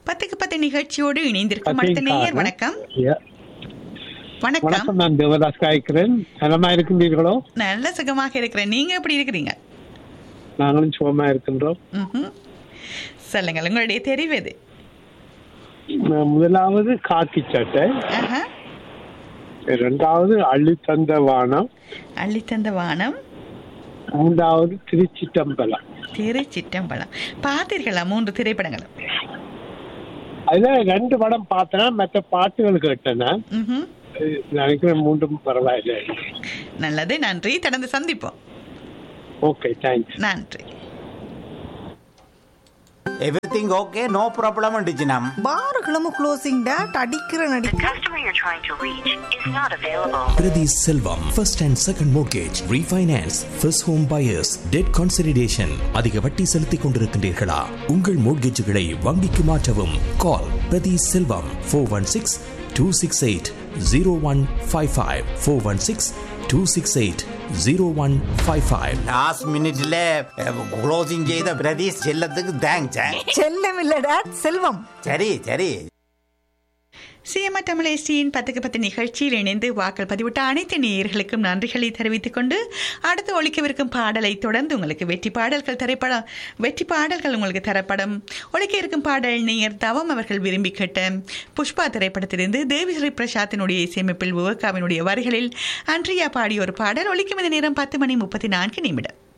10க்கு 10 நிகழ்ச்சியோடு இணைந்திருக்கும் அடுத்த நேயர். வணக்கம். வணக்கம். வணக்கம், நான் தேவதாஸ் காய்க்கிறேன். நலமா இருக்கின்றீர்களோ? நல்ல சுகமாக இருக்கிறேன். நீங்க எப்படி இருக்கிறீங்க? நாங்களும் சுகமா இருக்கின்றோம். சொல்லுங்கள், உங்களுடைய தெரிவு எது? முதலாவது காக்கி சட்டை, இரண்டாவது அள்ளித்தந்த வானம், அள்ளித்தந்த வானம், மூன்றாவது திருச்சிட்டம்பலம். திருச்சிட்டம்பலம் பார்த்தீர்களா? 3 திரைப்படங்களும். அதுல 2 படம் பார்த்தனா, மற்ற பாட்டுகள் கேட்டேன்னா நினைக்கிறேன் 3ம் பரவாயில்லை. நல்லது, நன்றி. தொடர்ந்து சந்திப்போம். Okay, thanks. நன்றி. Everything okay, no problem டிஜினம். பாருகளும் closing date அடிக்கிற நடி. The customer you're trying to reach is not available. Priti Selvam, first and second mortgage, refinance, first home buyers, debt consolidation. அதிக வட்டி செலுத்திக் கொண்டிருக்கின்றீர்களா? உங்கள் மோட்கேஜுகளை வங்கிக்கு மாற்றவும். கால் பிரதி செல்வம் 416-268-0155 416-268-0155. லாஸ்ட் மினிட்ல க்ளோசிங் செய்த பிரதீஷ் செல்லத்துக்கு தேங்க்ஸ். செல்லம் இல்ல டேட், செல்வம். சரி சரி. சிஎம்ஆர் தமிழ் எஸ்டியின் 10க்கு 10 நிகழ்ச்சியில் இணைந்து வாக்கள் பதிவிட்ட அனைத்து நேயர்களுக்கும் நன்றிகளை தெரிவித்துக் கொண்டு அடுத்து ஒழிக்கவிருக்கும் பாடலை தொடர்ந்து உங்களுக்கு வெற்றி பாடல்கள் உங்களுக்கு தரப்படும். ஒழிக்க இருக்கும் பாடல் நேயர் தவம் அவர்கள் விரும்பி கேட்ட புஷ்பா திரைப்படத்திலிருந்து தேவிஸ்ரீ பிரசாத்தினுடைய இசையமைப்பில் விவேகாவினுடைய வரிகளில் அன்றியா பாடிய ஒரு பாடல் ஒழிக்கும். இந்த நேரம் 10:34.